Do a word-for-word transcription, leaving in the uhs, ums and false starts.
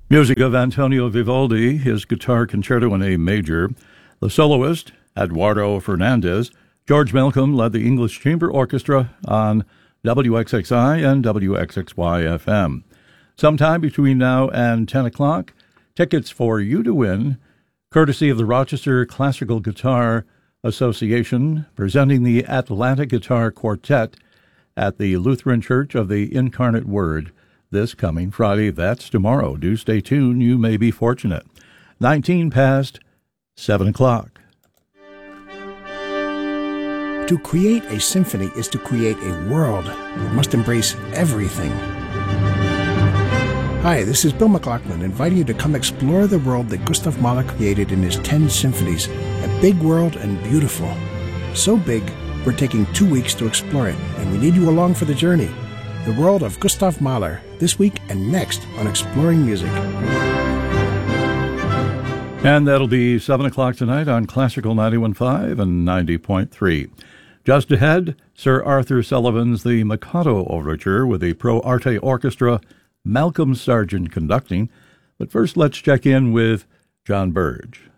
Music of Antonio Vivaldi, his guitar concerto in A major. The soloist, Eduardo Fernandez. George Malcolm led the English Chamber Orchestra on W X X I and W X X Y F M. Sometime between now and ten o'clock, tickets for you to win, courtesy of the Rochester Classical Guitar Association, presenting the Atlanta Guitar Quartet at the Lutheran Church of the Incarnate Word this coming Friday. That's tomorrow. Do stay tuned. You may be fortunate. nineteen past seven o'clock. To create a symphony is to create a world that must embrace everything. Hi, this is Bill McLaughlin, inviting you to come explore the world that Gustav Mahler created in his ten symphonies. A big world and beautiful. So big, we're taking two weeks to explore it, and we need you along for the journey. The world of Gustav Mahler, this week and next on Exploring Music. And that'll be seven o'clock tonight on Classical ninety-one point five and ninety point three. Just ahead, Sir Arthur Sullivan's The Mikado Overture with the Pro Arte Orchestra, Malcolm Sargent conducting. But first, let's check in with John Burge.